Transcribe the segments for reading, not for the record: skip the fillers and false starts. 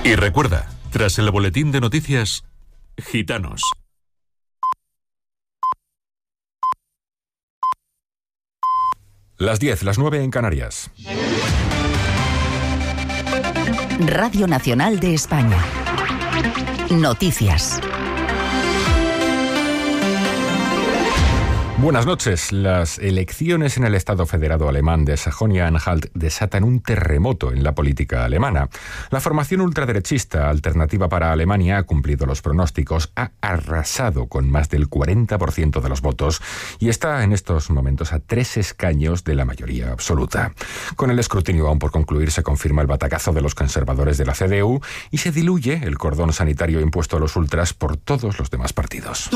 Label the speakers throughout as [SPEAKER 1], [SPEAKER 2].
[SPEAKER 1] Y recuerda, tras el boletín de noticias, Gitanos.
[SPEAKER 2] Las 10, las 9 en Canarias.
[SPEAKER 3] Radio Nacional de España. Noticias.
[SPEAKER 2] Buenas noches. Las elecciones en el Estado Federado Alemán de Sajonia-Anhalt desatan un terremoto en la política alemana. La formación ultraderechista Alternativa para Alemania ha cumplido los pronósticos, ha arrasado con más del 40% de los votos y está en estos momentos a 3 escaños de la mayoría absoluta. Con el escrutinio aún por concluir, se confirma el batacazo de los conservadores de la CDU y se diluye el cordón sanitario impuesto a los ultras por todos los demás partidos.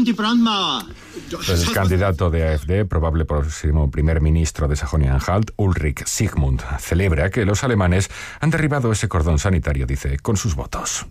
[SPEAKER 2] El candidato de AfD, probable próximo primer ministro de Sajonia-Anhalt, Ulrich Sigmund, celebra que los alemanes han derribado ese cordón sanitario, dice, con sus votos.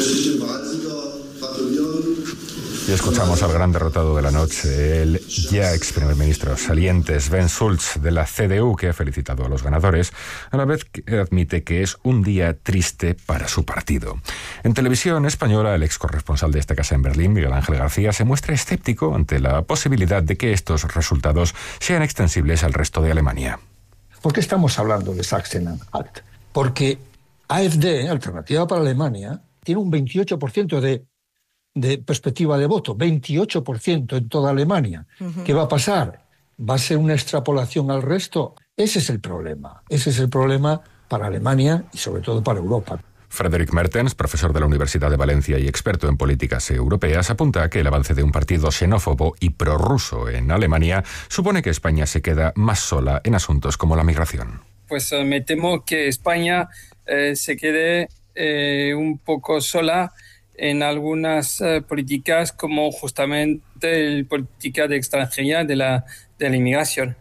[SPEAKER 2] Y escuchamos al gran derrotado de la noche, el ya ex primer ministro saliente Sven Schulz de la CDU, que ha felicitado a los ganadores, a la vez que admite que es un día triste para su partido. En televisión española, el ex corresponsal de esta casa en Berlín, Miguel Ángel García, se muestra escéptico ante la posibilidad de que estos resultados sean extensibles al resto de Alemania.
[SPEAKER 4] ¿Por qué estamos hablando de Sachsen-Anhalt? Porque AfD, Alternativa para Alemania, tiene un 28% de perspectiva de voto, 28% en toda Alemania. ¿Qué va a pasar? ¿Va a ser una extrapolación al resto? Ese es el problema. Ese es el problema para Alemania y sobre todo para Europa.
[SPEAKER 2] Friedrich Mertens, profesor de la Universidad de Valencia y experto en políticas europeas, apunta que el avance de un partido xenófobo y prorruso en Alemania supone que España se queda más sola en asuntos como la migración.
[SPEAKER 5] Pues me temo que España se quede un poco sola en algunas políticas, como justamente la política de extranjería de la inmigración.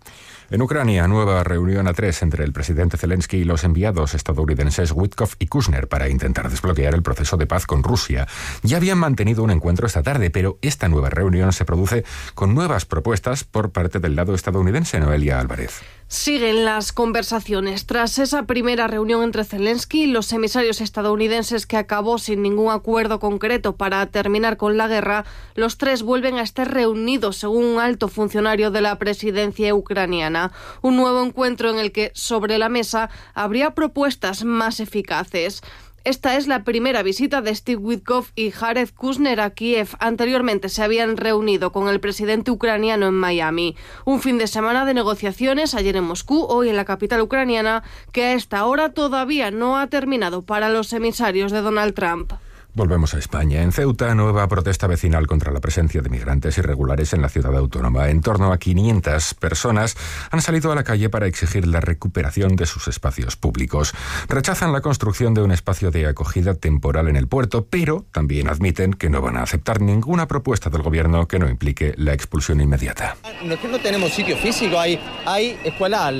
[SPEAKER 2] En Ucrania, nueva reunión a 3 entre el presidente Zelensky y los enviados estadounidenses Witkoff y Kushner para intentar desbloquear el proceso de paz con Rusia. Ya habían mantenido un encuentro esta tarde, pero esta nueva reunión se produce con nuevas propuestas por parte del lado estadounidense. Noelia Álvarez.
[SPEAKER 6] Siguen las conversaciones. Tras esa primera reunión entre Zelensky y los emisarios estadounidenses que acabó sin ningún acuerdo concreto para terminar con la guerra, los tres vuelven a estar reunidos, según un alto funcionario de la presidencia ucraniana. Un nuevo encuentro en el que, sobre la mesa, habría propuestas más eficaces. Esta es la primera visita de Steve Witkoff y Jared Kushner a Kiev. Anteriormente se habían reunido con el presidente ucraniano en Miami. Un fin de semana de negociaciones, ayer en Moscú, hoy en la capital ucraniana, que a esta hora todavía no ha terminado para los emisarios de Donald Trump.
[SPEAKER 2] Volvemos a España. En Ceuta, nueva protesta vecinal contra la presencia de migrantes irregulares en la ciudad autónoma. En torno a 500 personas han salido a la calle para exigir la recuperación de sus espacios públicos. Rechazan la construcción de un espacio de acogida temporal en el puerto, pero también admiten que no van a aceptar ninguna propuesta del gobierno que no implique la expulsión inmediata.
[SPEAKER 7] No es que no tenemos sitio físico, hay escuelas